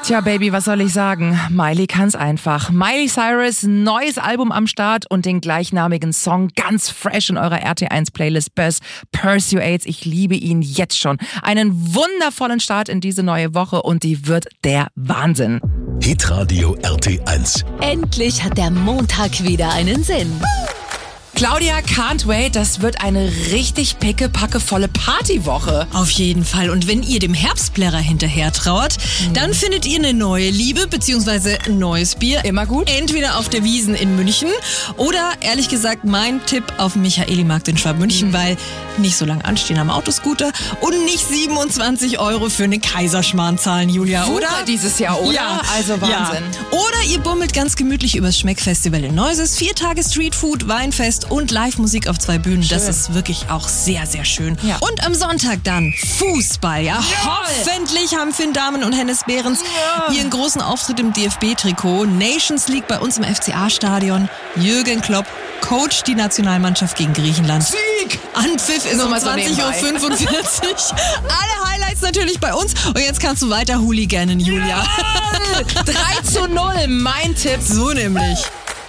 Tja, Baby, was soll ich sagen? Miley kann's einfach. Miley Cyrus, neues Album am Start und den gleichnamigen Song ganz fresh in eurer RT1-Playlist Buzz Persuades. Ich liebe ihn jetzt schon. Einen wundervollen Start in diese neue Woche und die wird der Wahnsinn. Hitradio RT1. Endlich hat der Montag wieder einen Sinn. Claudia, can't wait. Das wird eine richtig pickepackevolle Partywoche. Auf jeden Fall. Und wenn ihr dem Herbstplärrer hinterher trauert, dann findet ihr eine neue Liebe bzw. ein neues Bier. Immer gut. Entweder auf der Wiesn in München oder, ehrlich gesagt, mein Tipp auf dem Michaelimarkt in Schwabmünchen, weil nicht so lange anstehen am Autoscooter und nicht 27 € für eine Kaiserschmarrn zahlen, Julia, Wucher oder? Dieses Jahr, oder? Ja. Also Wahnsinn. Ja. Oder ihr bummelt ganz gemütlich übers Schmeckfestival in Neuses. 4 Tage Streetfood, Weinfest und Live-Musik auf 2 Bühnen. Schön. Das ist wirklich auch sehr, sehr schön. Ja. Und am Sonntag dann Fußball. Ja, hoffentlich haben Finn Dahmen und Hennes Behrens ihren großen Auftritt im DFB-Trikot. Nations League bei uns im FCA-Stadion. Jürgen Klopp coacht die Nationalmannschaft gegen Griechenland. Sieg! Anpfiff ist um Nur mal so 20:45 Uhr. Alle Highlights natürlich bei uns. Und jetzt kannst du weiter hooliganen, Julia. 3:0, mein Tipp. So nämlich.